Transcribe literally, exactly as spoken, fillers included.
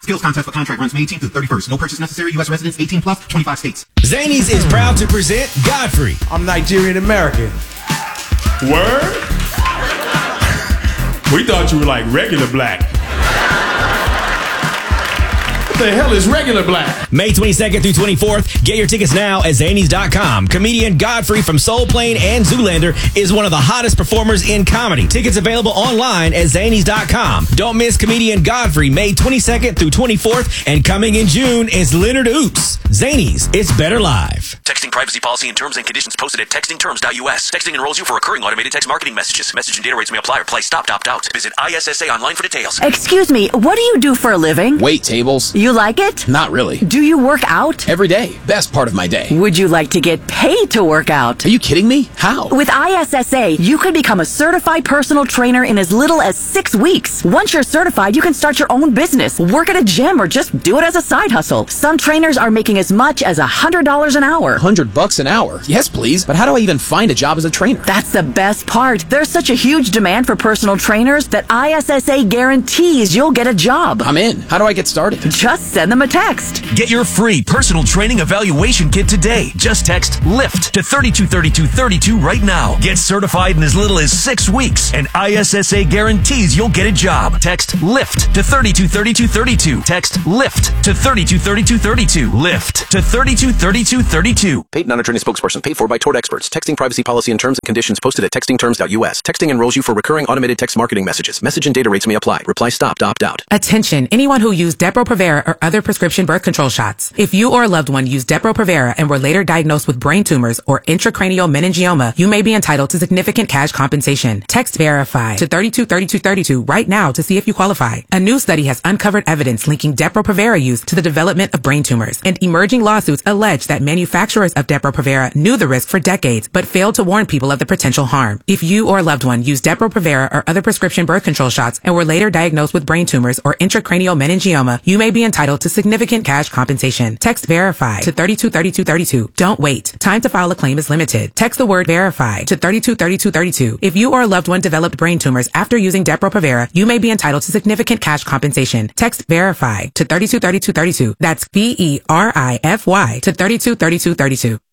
Skills contest for contract runs May eighteenth through thirty-first. No purchase necessary. U S residents eighteen plus, twenty-five states. Zanies is proud to present Godfrey. I'm Nigerian American. Word? We thought you were like regular black. What the hell is regular black? May twenty-second through twenty-fourth. Get your tickets now at Zanies dot com. Comedian Godfrey from Soul Plane and Zoolander is one of the hottest performers in comedy. Tickets available online at Zanies dot com. Don't miss comedian Godfrey May twenty-second through twenty-fourth. And coming in June is Leonard Oops. Zanies, it's better live. Texting privacy policy and terms and conditions posted at texting terms dot U S. Texting enrolls you for recurring automated text marketing messages. Message and data rates may apply or play stopped opt out. Visit I S S A online for details. Excuse me, what do you do for a living? Wait tables. You like it? Not really. Do you work out? Every day. Best part of my day. Would you like to get paid to work out? Are you kidding me? How? With I S S A, you can become a certified personal trainer in as little as six weeks. Once you're certified, you can start your own business, work at a gym, or just do it as a side hustle. Some trainers are making as much as one hundred dollars an hour. one hundred bucks an hour? Yes, please. But how do I even find a job as a trainer? That's the best part. There's such a huge demand for personal trainers that I S S A guarantees you'll get a job. I'm in. How do I get started? Just send them a text. Get your free personal training evaluation kit today. Just text LIFT to thirty-two thirty-two thirty-two right now. Get certified in as little as six weeks, and I S S A guarantees you'll get a job. Text LIFT to thirty-two thirty-two thirty-two. Text LIFT to thirty-two thirty-two thirty-two. LIFT to thirty-two thirty-two thirty-two. Paid non-attorney spokesperson paid for by Tort Experts. Texting privacy policy and terms and conditions posted at texting terms dot U S. Texting enrolls you for recurring automated text marketing messages. Message and data rates may apply. Reply stopped, opt out. Attention, anyone who used Depo-Provera or other prescription birth control shots. If you or a loved one used Depo-Provera and were later diagnosed with brain tumors or intracranial meningioma, you may be entitled to significant cash compensation. Text VERIFY to thirty-two thirty-two thirty-two right now to see if you qualify. A new study has uncovered evidence linking Depo-Provera use to the development of brain tumors, and emerging lawsuits allege that manufacturers of Depo-Provera knew the risk for decades but failed to warn people of the potential harm. If you or a loved one used Depo-Provera or other prescription birth control shots and were later diagnosed with brain tumors or intracranial meningioma, you may be entitled to significant cash compensation. Text VERIFY to thirty-two thirty-two thirty-two. Don't wait. Time to file a claim is limited. Text the word VERIFY to thirty-two thirty-two thirty-two. If you or a loved one developed brain tumors after using Depo-Provera, you may be entitled to significant cash compensation. Text VERIFY to thirty-two thirty-two thirty-two. That's V E R I F Y to thirty-two thirty-two thirty-two.